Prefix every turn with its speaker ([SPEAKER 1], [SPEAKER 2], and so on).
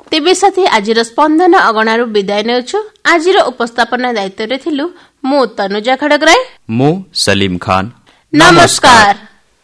[SPEAKER 1] तेबे साथी आज स्पंदन अगणार विदाय नेउछु। आज उपस्थापना दायित्व रे थिलु मु तनुजा खड़गराय,
[SPEAKER 2] मु सलीम खान।
[SPEAKER 1] नमस्कार।